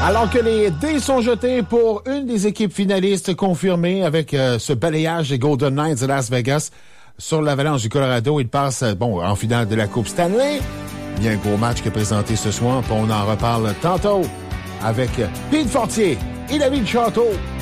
Alors que les dés sont jetés pour une des équipes finalistes confirmées avec ce balayage des Golden Knights de Las Vegas sur l'Avalanche du Colorado, ils passent en finale de la Coupe Stanley. Il y a un gros match qui est présenté ce soir, puis on en reparle tantôt avec Pete Fortier et David Château.